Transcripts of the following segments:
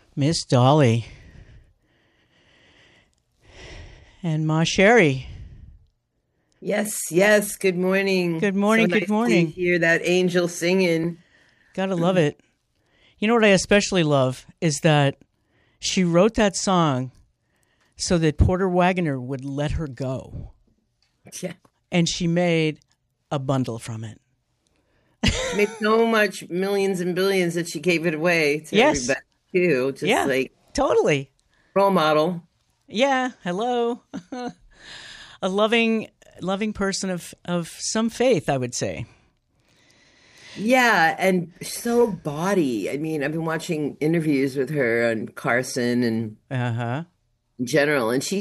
Miss Dolly and Ma Sherry. Yes, yes. Good morning. Good So morning. Good nice to morning. hear that angel singing. Gotta love it. You know what I especially love is that she wrote that song so that Porter Wagoner would let her go. Yeah. And she made a bundle from it. She made so much millions and billions that she gave it away to Yes. everybody too. Just Yeah, like totally. role model. Yeah. Hello. A loving person of some faith, I would say. Yeah, and so body. I mean, I've been watching interviews with her on Carson and Uh-huh. in general, and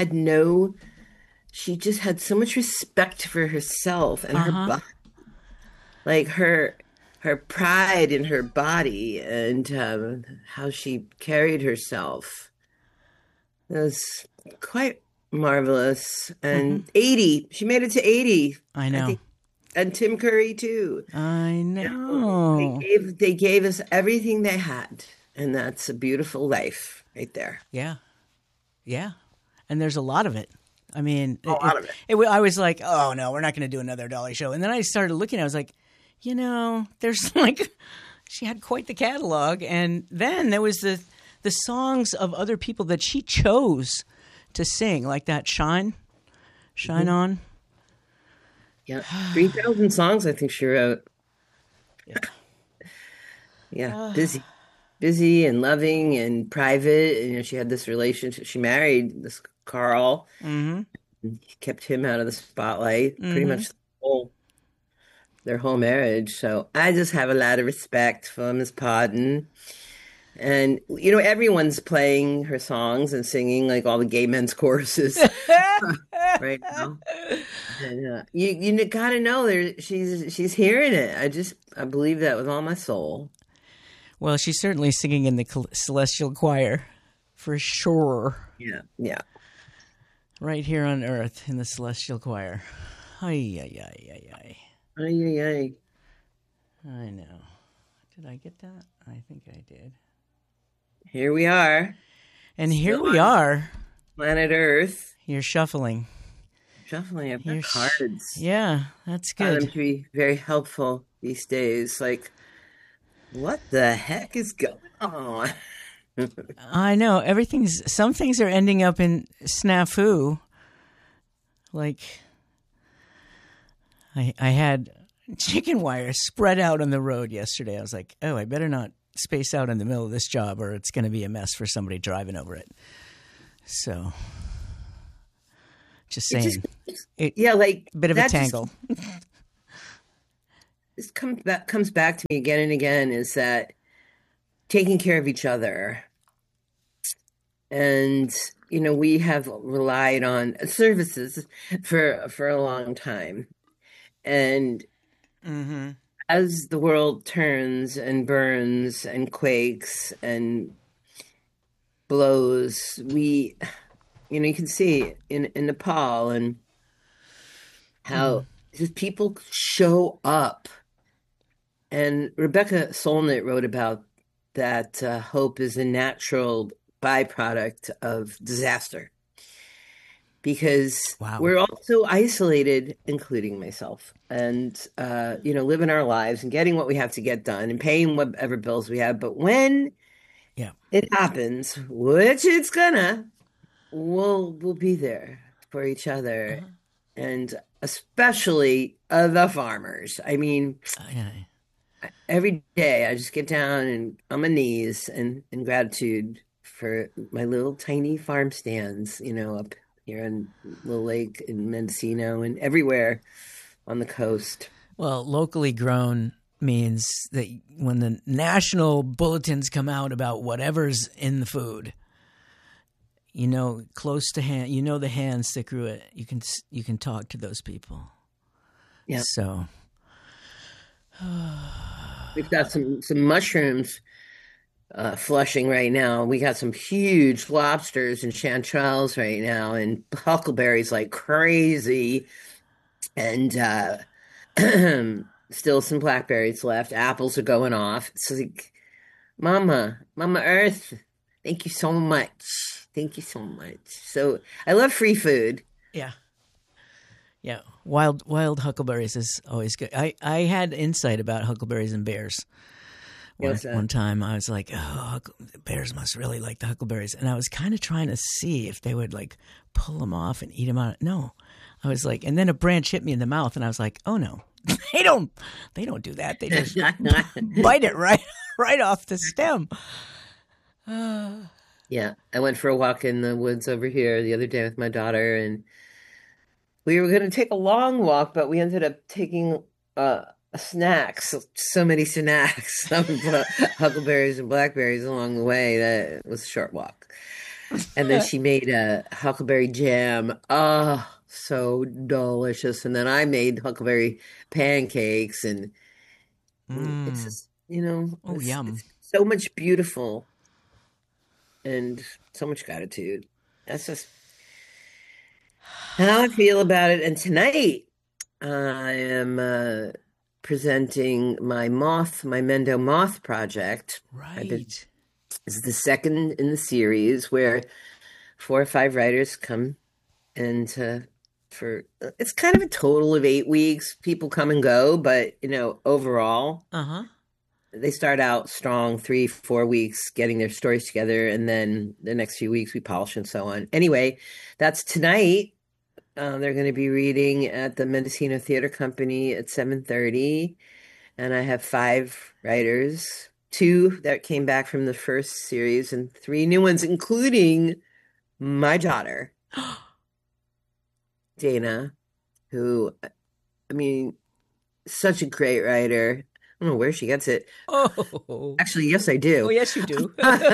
she just had so much respect for herself and her Uh-huh. body. Like her pride in her body and how she carried herself. It was quite marvelous. Mm-hmm. And 80, she made it to 80, I I know. think, and Tim Curry too. I You know, know. they gave us everything they had, and that's a beautiful life right there. Yeah. Yeah. And there's a lot of it. I mean, A lot of it. I was like, oh no, we're not going to do another Dolly show. And then I started looking, I was like, there's like, she had quite the catalog. And then there was the songs of other people that she chose to sing, like that Shine On. Yeah, 3,000 songs I think she wrote. Yeah. Yeah, busy and loving and private. And, she had this relationship. She married this Carl. Mm-hmm. Kept him out of the spotlight pretty Mm-hmm. much their whole marriage. So I just have a lot of respect for Miss Podden. And everyone's playing her songs and singing like all the gay men's choruses right now. And you gotta know she's hearing it. I believe that with all my soul. Well, she's certainly singing in the celestial choir, for sure. Yeah, yeah. Right here on Earth in the celestial choir. Ay, ay, ay, ay, ay. Ay, ay, ay. I know. Did I get that? I think I did. Here we are. And here Still we on are. planet Earth. You're shuffling. Shuffling up the You're cards. Yeah, that's Found them good. to be very helpful these days. Like, what the heck is going on? I know. Some things are ending up in snafu. Like, I had chicken wire spread out on the road yesterday. I was like, oh, I better not space out in the middle of this job or it's going to be a mess for somebody driving over it. So, just saying. Yeah, like a bit of a that tangle. This comes back to me again and again is that taking care of each other. And, we have relied on services for a long time. And Mm-hmm. as the world turns and burns and quakes and blows, you can see in Nepal and how just people show up. And Rebecca Solnit wrote about that hope is a natural byproduct of disaster. Because Wow. we're all so isolated, including myself, and living our lives and getting what we have to get done and paying whatever bills we have. But when it happens, which it's gonna, we'll be there for each other, and especially the farmers. I mean, every day I just get down and on my knees and in gratitude for my little tiny farm stands, up here on Little Lake in Mendocino and everywhere on the coast. Well, locally grown means that when the national bulletins come out about whatever's in the food, close to hand, the hands that grew it. You can talk to those people. Yeah. So we've got some mushrooms flushing right now. We got some huge lobsters and chanterelles right now, and huckleberries like crazy, and still some blackberries left. Apples are going off. It's like, Mama Earth, Thank you so much. Thank you so much. So I love free food. Yeah. Yeah. Wild huckleberries is always good. I had insight about huckleberries and bears. One time I was like, oh, bears must really like the huckleberries. And I was kind of trying to see if they would like pull them off and eat them out. No, I was like, and then a branch hit me in the mouth and I was like, oh no, they don't do that. They just bite it right off the stem. Yeah. I went for a walk in the woods over here the other day with my daughter, and we were going to take a long walk, but we ended up taking, snacks, so many snacks, some huckleberries and blackberries along the way. That it was a short walk. And then she made a huckleberry jam. Oh, so delicious. And then I made huckleberry pancakes, and it's just, yum. It's so much beautiful and so much gratitude. That's just how I feel about it. And tonight I am presenting my Mendo Moth project. Right. This is the second in the series where 4 or 5 writers come, and it's kind of a total of 8 weeks. People come and go, but overall, they start out strong, 3, 4 weeks getting their stories together, and then the next few weeks we polish and so on. Anyway, that's tonight. They're going to be reading at the Mendocino Theater Company at 7:30. And I have 5 writers, 2 that came back from the first series and 3 new ones, including my daughter, Dana, who, such a great writer. I don't know where she gets it. Oh. Actually, yes, I do. Oh, yes, you do.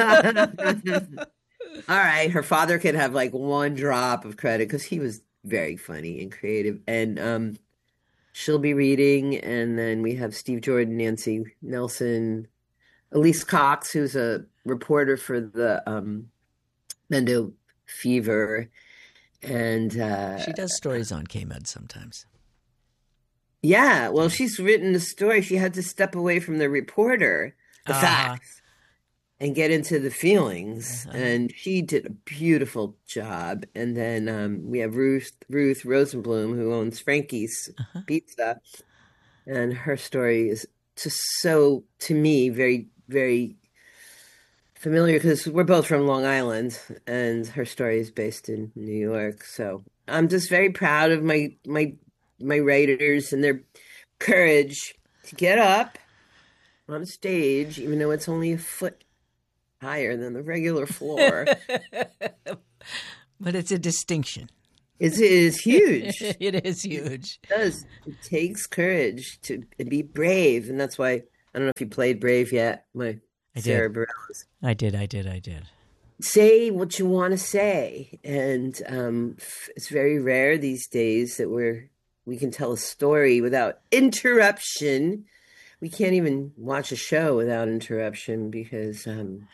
All right. Her father could have like 1 drop of credit because he was very funny and creative. And she'll be reading. And then we have Steve Jordan, Nancy Nelson, Elise Cox, who's a reporter for the Mendo Fever. And she does stories on KMED sometimes. Yeah. Well, she's written the story. She had to step away from the reporter, the facts, and get into the feelings. And she did a beautiful job. And then we have Ruth Rosenblum, who owns Frankie's Pizza. And her story is just so, to me, very, very familiar because we're both from Long Island and her story is based in New York. So I'm just very proud of my writers and their courage to get up on a stage, even though it's only a foot higher than the regular floor. But it's a distinction. It is huge. It is huge. It does. It takes courage to be brave. And that's why, I don't know if you played Brave yet. Sarah Bareilles. I did. Say what you want to say. And it's very rare these days that we can tell a story without interruption. We can't even watch a show without interruption because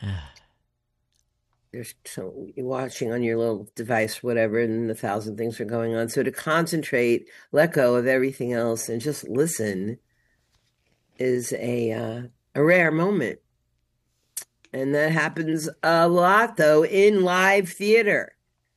you're watching on your little device, whatever, and 1,000 things are going on. So to concentrate, let go of everything else, and just listen is a rare moment. And that happens a lot, though, in live theater.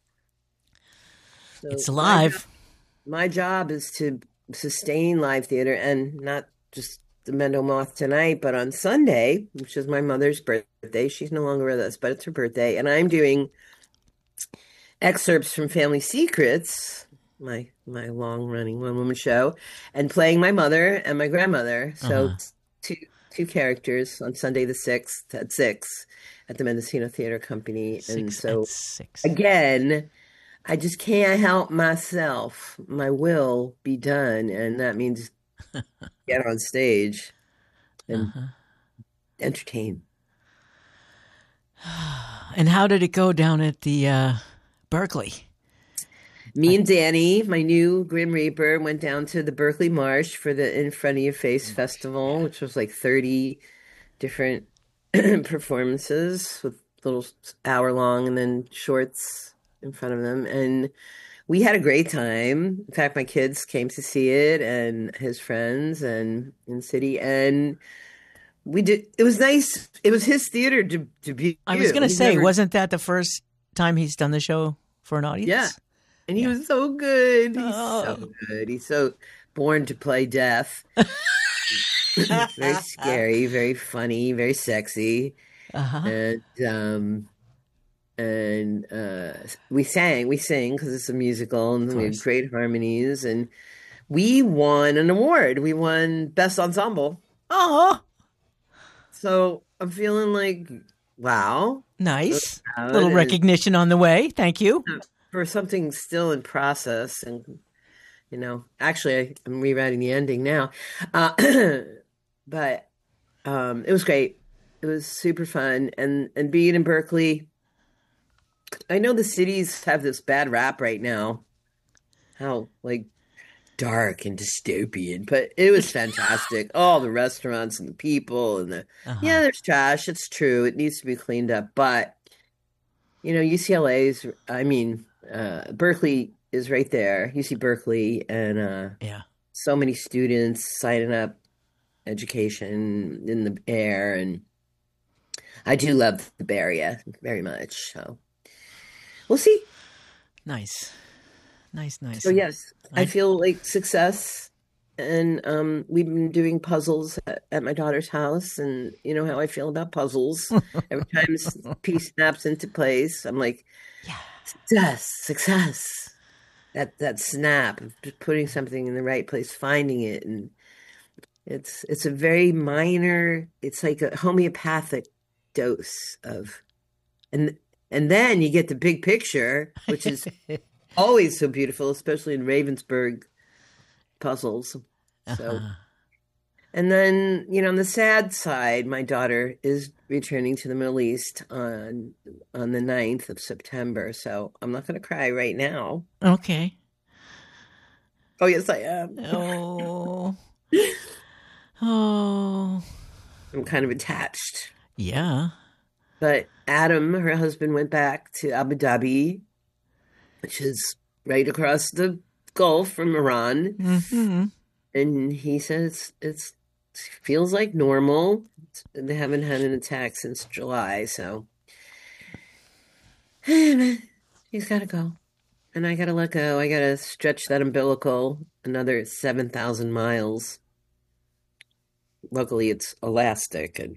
So it's live. My job is to sustain live theater, and not just the Mendo Moth tonight, but on Sunday, which is my mother's birthday. She's no longer with us, but it's her birthday. And I'm doing excerpts from Family Secrets, my long-running one-woman show, and playing my mother and my grandmother. So two characters on Sunday the 6th at 6 at the Mendocino Theater Company. And so, again, I just can't help myself. My will be done, and that means get on stage and entertain. And how did it go down at the Berkeley? Me and Danny, my new Grim Reaper, went down to the Berkeley Marsh for the In Front of Your Face Festival, which was like 30 different performances with little hour-long and then shorts in front of them. And we had a great time. In fact, my kids came to see it, and his friends and in city. And we did. It was nice. It was his theater debut. I was going to say, wasn't that the first time he's done the show for an audience? Yeah, and he was so good. He's Oh. so good. He's so born to play death. Very scary, very funny, very sexy, and we sing because it's a musical, and we had great harmonies, and we won an award. We won Best Ensemble. Oh, So I'm feeling like, wow. nice. Little recognition on the way. Thank you. For something still in process. And, actually, I'm rewriting the ending now. But it was great. It was super fun. And being in Berkeley, I know the cities have this bad rap right now. How, like, dark and dystopian, but it was fantastic. All the restaurants and the people and yeah, there's trash. It's true. It needs to be cleaned up. But, UCLA's, Berkeley is right there. UC Berkeley, and so many students signing up, education in the air. And I do love the Bay Area very much. So we'll see. Nice. So yes, I feel like success, and we've been doing puzzles at my daughter's house, and you know how I feel about puzzles. Every time a piece snaps into place, I'm like, success. That snap of just putting something in the right place, finding it, and it's a very minor. It's like a homeopathic dose of, and then you get the big picture, which is. Always so beautiful, especially in Ravensburg puzzles. So, and then on the sad side, my daughter is returning to the Middle East on the 9th of September. So I'm not going to cry right now. Okay. Oh yes, I am. Oh. I'm kind of attached. Yeah. But Adam, her husband, went back to Abu Dhabi, which is right across the Gulf from Iran. Mm-hmm. And he says it feels like normal. They haven't had an attack since July, so he's got to go. And I got to let go. I got to stretch that umbilical another 7,000 miles. Luckily, it's elastic, and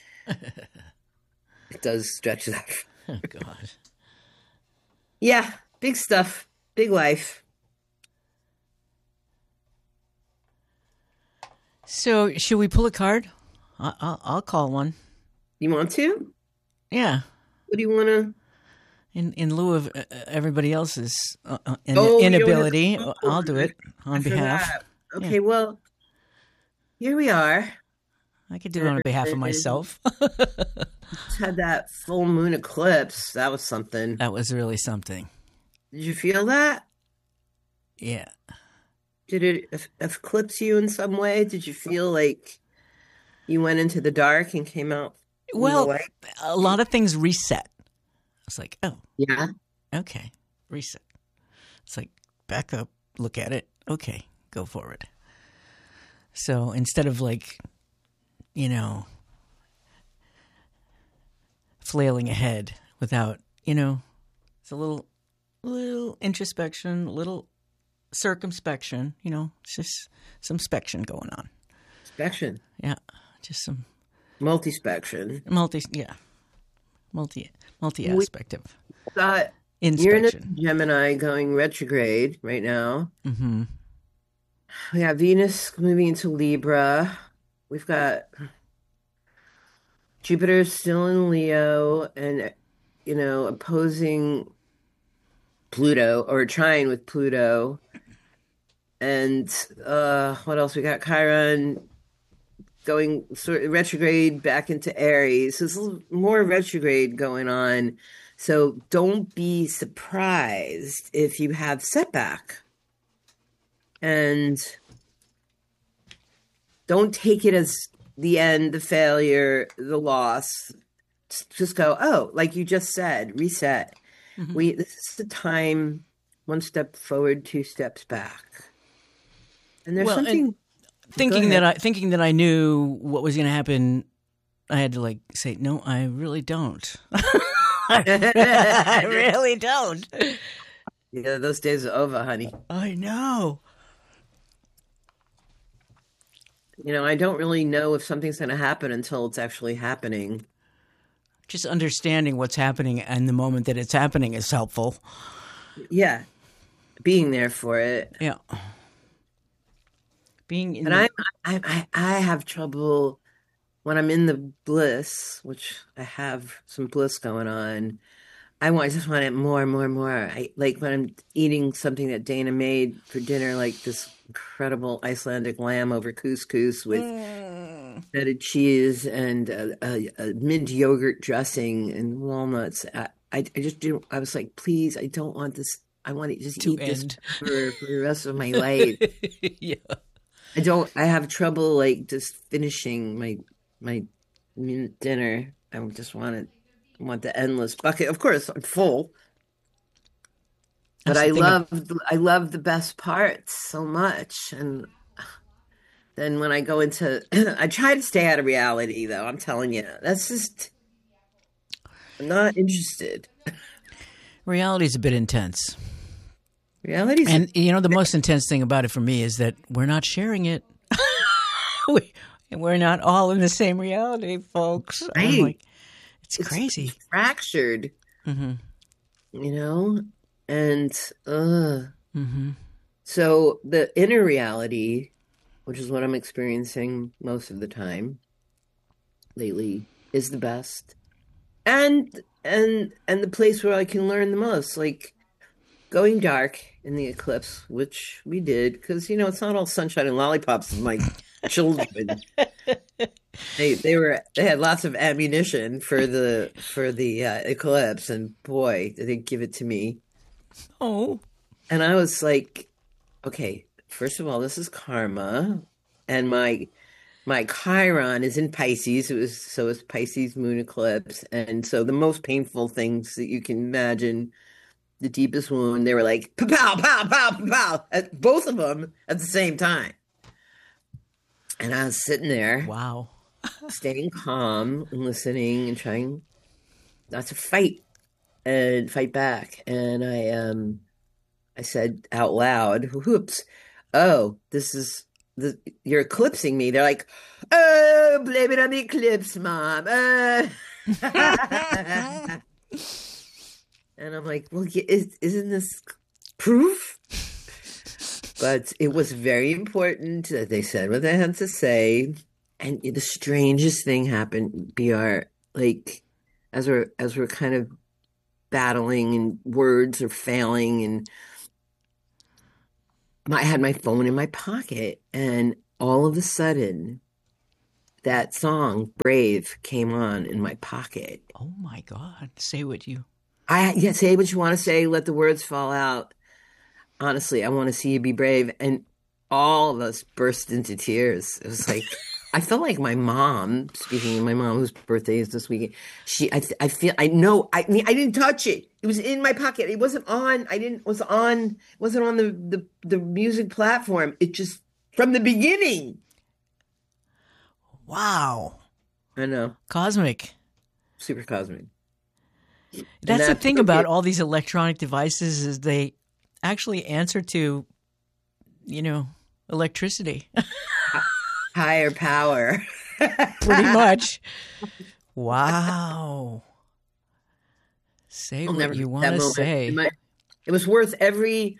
it does stretch that. Oh, God. Yeah. Big stuff, big life. So, should we pull a card? I'll call one. You want to? Yeah. What do you want to? In lieu of everybody else's inability, I'll do it on behalf. Okay, well, here we are. I could do it on behalf of myself. Just had that full moon eclipse. That was something. That was really something. Did you feel that? Yeah. Did it eclipse you in some way? Did you feel like you went into the dark and came out? Well, a lot of things reset. It's like, oh. Yeah. Okay. Reset. It's like, back up, look at it. Okay. Go forward. So instead of like, flailing ahead without, it's a little introspection, a little circumspection, it's just some spection going on. Spection. Yeah. Just some multi-spection. Multi-aspect of inspection. You're in a Gemini going retrograde right now. Mm-hmm. We have Venus moving into Libra. We've got Jupiter still in Leo, and opposing Pluto, or trying with Pluto. And what else? We got Chiron going sort of retrograde back into Aries. So there's more retrograde going on. So don't be surprised if you have setback. And don't take it as the end, the failure, the loss. Just go, oh, like you just said, reset. Mm-hmm. This is the time, one step forward, two steps back. And there's something thinking that I knew what was going to happen I had to like say, no, I really don't. I really don't. Yeah, those days are over, honey. I know. I don't really know if something's going to happen until it's actually happening. Just understanding what's happening and the moment that it's happening is helpful. Yeah. Being there for it. Yeah. Being in and I have trouble when I'm in the bliss, which I have some bliss going on. I just want it more and more and more. I like when I'm eating something that Dana made for dinner, like this incredible Icelandic lamb over couscous with feta cheese and a mint yogurt dressing and walnuts. I just do. I was like, please, I don't want this. I want to just eat this for the rest of my life. Yeah. I have trouble like just finishing my dinner. I just want the endless bucket. Of course, I'm full. But I love the best parts so much. And then when I go into I try to stay out of reality though, I'm telling you. That's just I'm not interested. Reality's a bit intense. And the most intense thing about it for me is that we're not sharing it. We're not all in the same reality, folks. Right. Like, it's crazy. Fractured. Mm-hmm. And mm-hmm. So the inner reality, which is what I'm experiencing most of the time lately, is the best. And the place where I can learn the most, like going dark in the eclipse, which we did, because it's not all sunshine and lollipops with my children. They had lots of ammunition for the eclipse, and boy, did they give it to me. Oh. And I was like, okay, first of all, this is karma, and my Chiron is in Pisces. It was Pisces moon eclipse, and so the most painful things that you can imagine, the deepest wound, they were like pow pow pow pow pow, both of them at the same time. And I was sitting there, wow, staying calm and listening and trying not to fight back. And I said out loud, "Whoops! Oh, you're eclipsing me." They're like, "Oh, blame it on the eclipse, Mom." And I'm like, "Well, isn't this proof?" But it was very important that they said what they had to say. And the strangest thing happened, BR, like as we're kind of battling and words are failing, and I had my phone in my pocket, and all of a sudden that song Brave came on in my pocket. Oh my God. Say what you say what you want to say, let the words fall out. Honestly, I want to see you be brave. And all of us burst into tears. It was like, I felt like my mom, speaking of my mom, whose birthday is this weekend, I didn't touch it. It was in my pocket. It wasn't on. It wasn't on the music platform. It just, from the beginning. Wow. I know. Cosmic. Super cosmic. That's the thing about all these electronic devices is they actually answer to, electricity. Higher power. Pretty much. Wow. Say what you want to say. It was worth every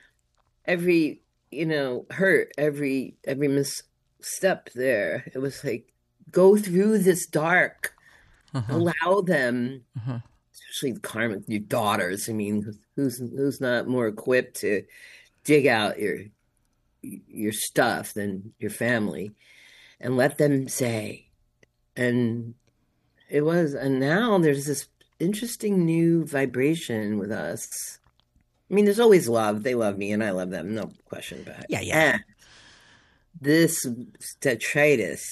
hurt, every misstep there. It was like, go through this dark. Allow them, especially karma, your daughters. I mean, who's not more equipped to dig out your stuff than your family, and let them say. And now there's this interesting new vibration with us. I mean, there's always love. They love me and I love them, no question about it. Yeah. And this detritus,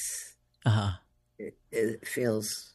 it feels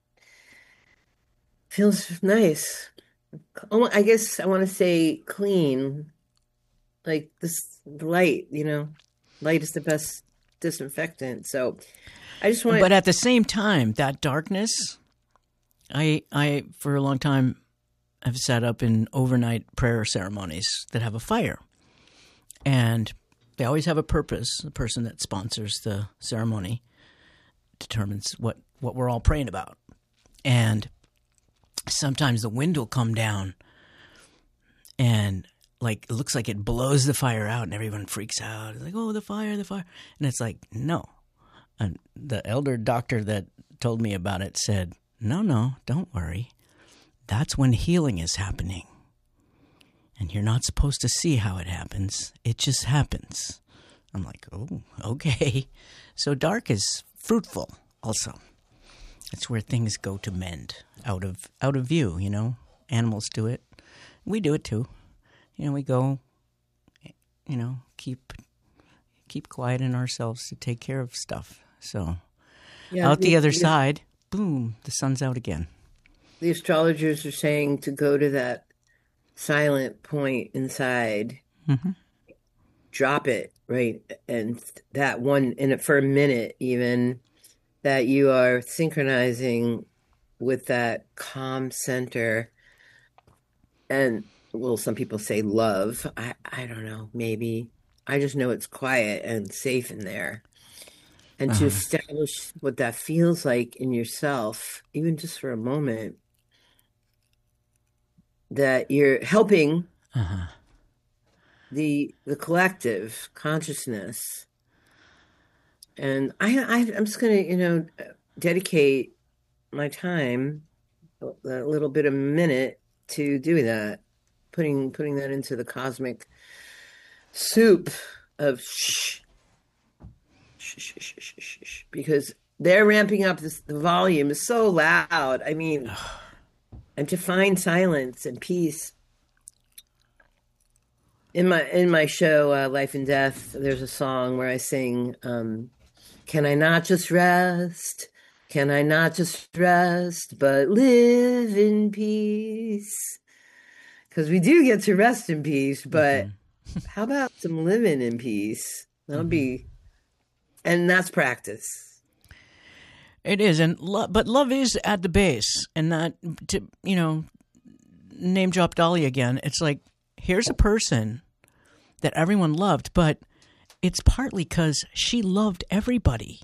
nice. Oh, I guess I want to say clean, like this light. Light is the disinfectant. So I just want. But at the same time, that darkness, I for a long time have sat up in overnight prayer ceremonies that have a fire, and they always have a purpose. The person that sponsors the ceremony determines what we're all praying about, and sometimes the wind will come down and like it looks like it blows the fire out and everyone freaks out. It's like, oh, the fire. And it's like, no. And the elder doctor that told me about it said, no, don't worry. That's when healing is happening. And you're not supposed to see how it happens. It just happens. I'm like, oh, okay. So dark is fruitful also. It's where things go to mend out of view, you know. Animals do it. We do it too. You know, we go, you know, keep quiet in ourselves to take care of stuff. So out the other side, boom, the sun's out again. The astrologers are saying to go to that silent point inside, drop it, right? And that one, for a minute even, that you are synchronizing with that calm center. And, well, some people say love. I don't know, maybe. I just know it's quiet and safe in there. And to establish what that feels like in yourself, even just for a moment, that you're helping the collective consciousness. And I'm just going to, you know, dedicate my time, a little bit, a minute, to do that, putting that into the cosmic soup of shh, because they're ramping up the volume is so loud. I mean, and to find silence and peace. In my show, Life and Death, there's a song where I sing, can I not just rest? Can I not just rest, but live in peace? Because we do get to rest in peace, but how about some living in peace? That'll be, and that's practice. It is, but love is at the base, and not to, you know, name drop Dolly again. It's like, here's a person that everyone loved, but it's partly because she loved everybody.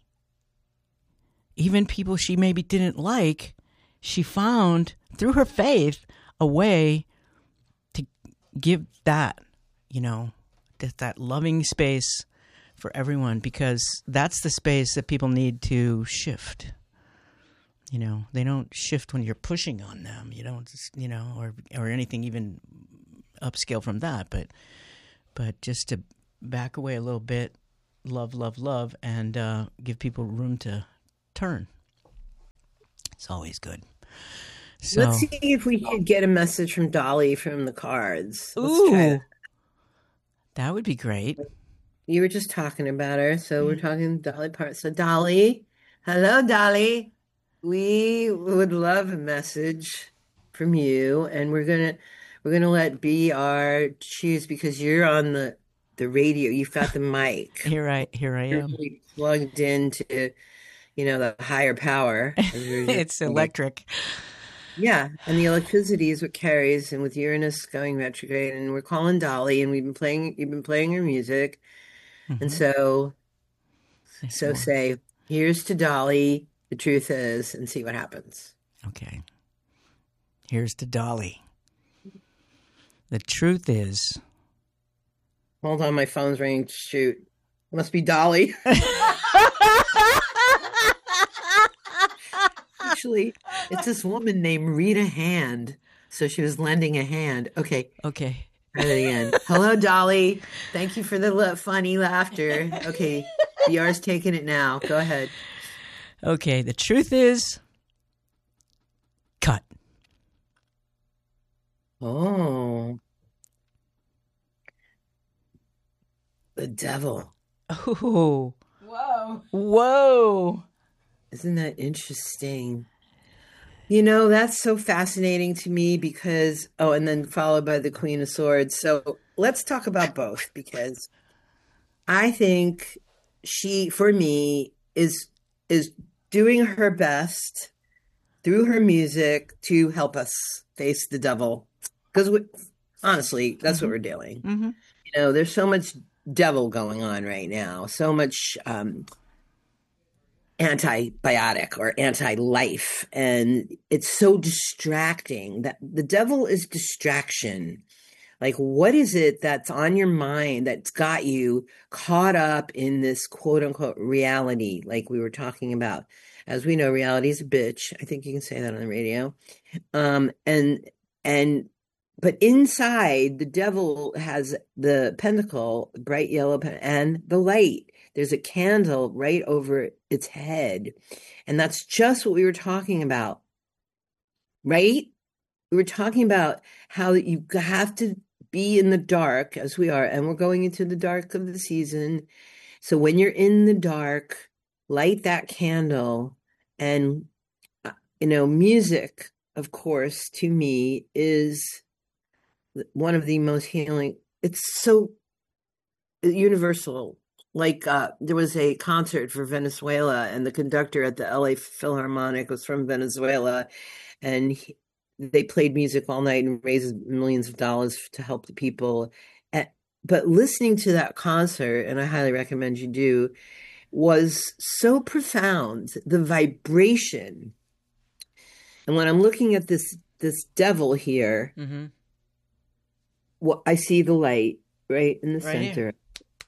Even people she maybe didn't like, she found, through her faith, a way to give that, you know, that loving space for everyone, because that's the space that people need to shift. You know, they don't shift when you're pushing on them. You don't, you know, or anything even upscale from that, but just to back away a little bit, love, and give people room to turn. It's always good. So, let's see if we could get a message from Dolly from the cards. Ooh, that would be great. You were just talking about her, so we're talking Dolly Parton. So Dolly, hello, Dolly. We would love a message from you, and we're gonna let BR choose, because you're on the radio. You've got the mic. Here I am. Really plugged into, you know, the higher power. It's electric. Yeah, and the electricity is what carries. And with Uranus going retrograde, and we're calling Dolly, and you've been playing her music, and so say, here's to Dolly. The truth is, and see what happens. Okay. Here's to Dolly. The truth is. Hold on, my phone's ringing. Shoot. It must be Dolly. Actually, it's this woman named Rita Hand. So she was lending a hand. Okay. Try that again. Hello, Dolly. Thank you for the funny laughter. Okay. BR's taking it now. Go ahead. Okay. The truth is, cut. Oh. The devil. Oh. Whoa. Isn't that interesting? You know, that's so fascinating to me because, and then followed by the Queen of Swords. So let's talk about both, because I think she, for me, is doing her best through her music to help us face the devil. Because honestly, that's what we're doing. Mm-hmm. You know, there's so much devil going on right now, so much antibiotic or anti-life, and it's so distracting. That the devil is distraction. Like, what is it that's on your mind that's got you caught up in this quote unquote reality, like we were talking about? As we know, reality is a bitch. I think you can say that on the radio. But inside, the devil has the pentacle, bright yellow, and the light. There's a candle right over its head. And that's just what we were talking about, right? We were talking about how you have to be in the dark, as we are, and we're going into the dark of the season. So when you're in the dark, light that candle. And, music, of course, to me is one of the most healing. It's so universal. Like there was a concert for Venezuela, and the conductor at the LA Philharmonic was from Venezuela, and they played music all night and raised millions of dollars to help the people. But listening to that concert, and I highly recommend you do, was so profound, the vibration. And when I'm looking at this devil here, I see the light right in the center. Here.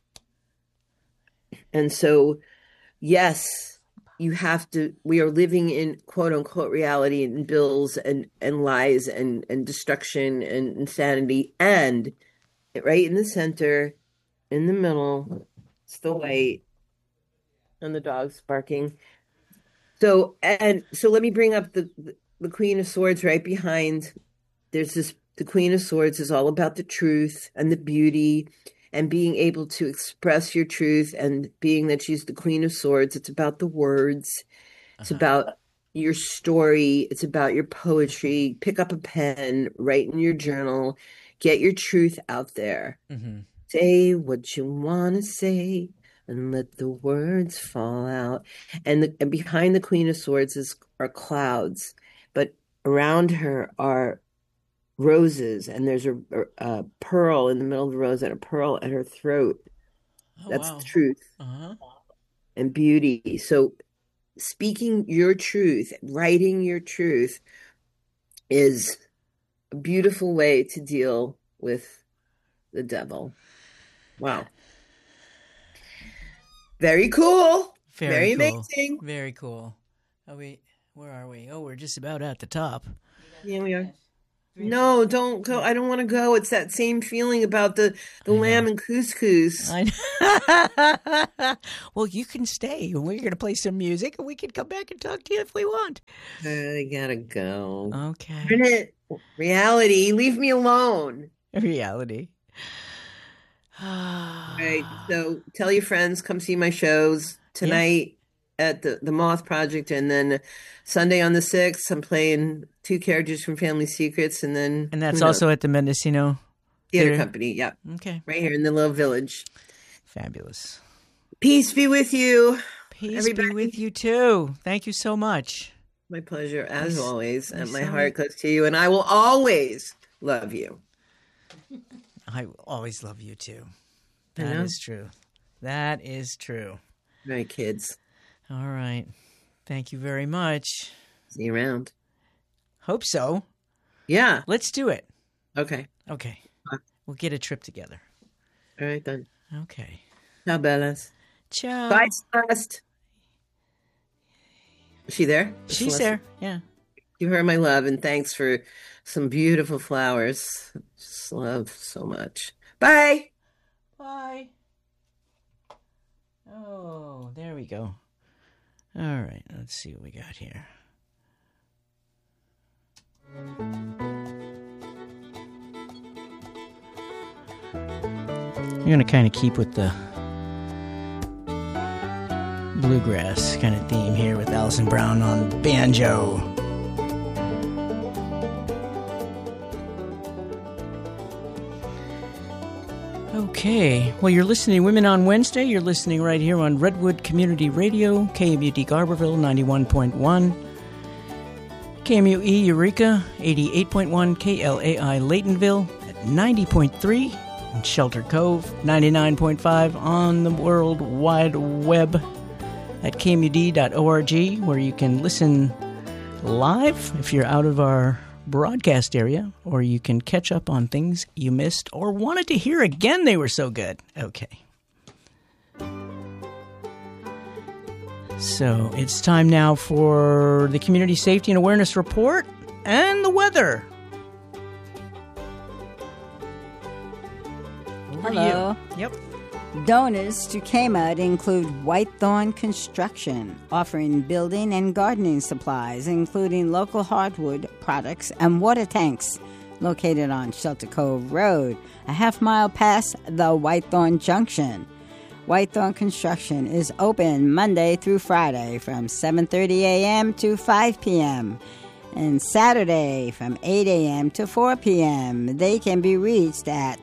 And so, yes, we are living in quote unquote reality, and bills and lies and destruction and insanity. And right in the center, in the middle, it's the light and the dog's barking. So let me bring up the Queen of Swords right behind. The Queen of Swords is all about the truth and the beauty and being able to express your truth, and being that she's the Queen of Swords, it's about the words. It's about your story. It's about your poetry. Pick up a pen, write in your journal, get your truth out there. Say what you want to say and let the words fall out. And behind the Queen of Swords are clouds, but around her are roses, and there's a pearl in the middle of the rose and a pearl at her throat. That's the truth and beauty. So speaking your truth, writing your truth is a beautiful way to deal with the devil. Wow. Very cool. Very cool. Amazing. Very cool. Where are we? Oh, we're just about at the top. Yeah, we are. No, don't go. I don't want to go. It's that same feeling about the lamb and couscous. Well, you can stay. We're going to play some music, and we can come back and talk to you if we want. I gotta go. Okay. Reality. Leave me alone. Reality. All right. So tell your friends. Come see my shows tonight at the Moth Project, and then Sunday on the 6th, I'm playing 2 characters from Family Secrets, and that's also at the Mendocino Theater Company. Yeah. Okay. Right here in the little village. Fabulous. Peace be with you. Peace be with you too. Thank you so much. My pleasure, as always. And my heart goes to you, and I will always love you. I will always love you too. That is true. That is true. All right, kids. All right. Thank you very much. See you around. Hope so. Yeah. Let's do it. Okay. Okay. We'll get a trip together. All right, then. Okay. Ciao, Bellas. Ciao. Bye, Celeste. Is she there? She's there. Yeah. Give her my love, and thanks for some beautiful flowers. Just love so much. Bye. Bye. Oh, there we go. All right, let's see what we got here. You're going to kind of keep with the bluegrass kind of theme here with Alison Brown on banjo. Okay. Well, you're listening to Women on Wednesday. You're listening right here on Redwood Community Radio, KMUD Garberville, 91.1. KMUE Eureka, 88.1. KLAI Laytonville at 90.3. And Shelter Cove, 99.5 on the World Wide Web at kmud.org, where you can listen live if you're out of our broadcast area, or you can catch up on things you missed or wanted to hear again. They were so good. Okay. So it's time now for the Community Safety and Awareness Report and the weather. Hello. Yep. Donors to KMUD include Whitethorn Construction, offering building and gardening supplies, including local hardwood products and water tanks, located on Shelter Cove Road, a half-mile past the Whitethorn Junction. Whitethorn Construction is open Monday through Friday from 7:30 a.m. to 5 p.m., and Saturday from 8 a.m. to 4 p.m. They can be reached at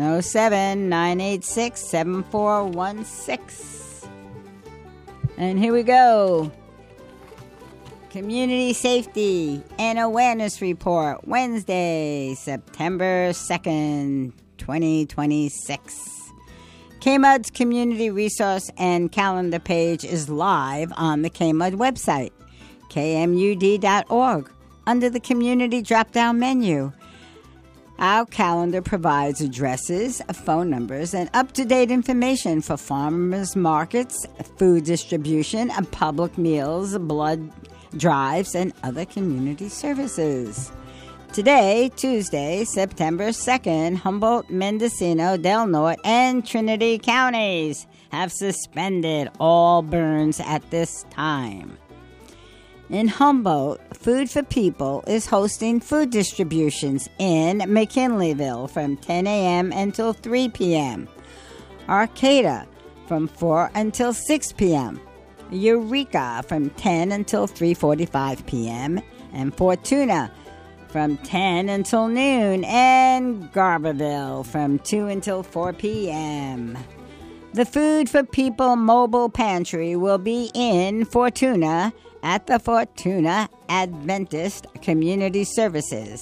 707-986-7416. And here we go. Community Safety and Awareness Report, Wednesday, September 2nd, 2026. KMUD's Community Resource and Calendar page is live on the KMUD website, kmud.org. Under the Community drop-down menu. Our calendar provides addresses, phone numbers, and up-to-date information for farmers markets, food distribution, and public meals, blood drives, and other community services. Today, Tuesday, September 2nd, Humboldt, Mendocino, Del Norte, and Trinity counties have suspended all burns at this time. In Humboldt, Food for People is hosting food distributions in McKinleyville from 10 a.m. until 3 p.m. Arcata from 4 until 6 p.m. Eureka from 10 until 3:45 p.m. and Fortuna from 10 until noon, and Garberville from 2 until 4 p.m. The Food for People mobile pantry will be in Fortuna at the Fortuna Adventist Community Services,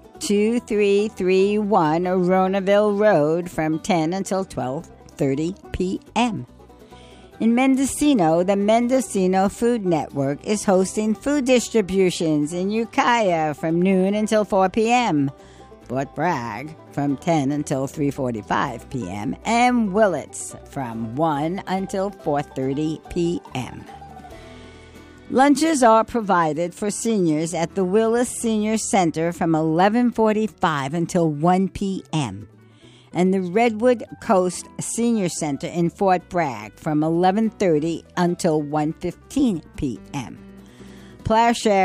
2331 Ronaville Road from 10 until 12:30 p.m. In Mendocino, the Mendocino Food Network is hosting food distributions in Ukiah from noon until 4 p.m., Fort Bragg from 10 until 3:45 p.m., and Willits from 1 until 4:30 p.m. Lunches are provided for seniors at the Willis Senior Center from 11:45 until 1 p.m. and the Redwood Coast Senior Center in Fort Bragg from 11:30 until 1:15 p.m. Plowshare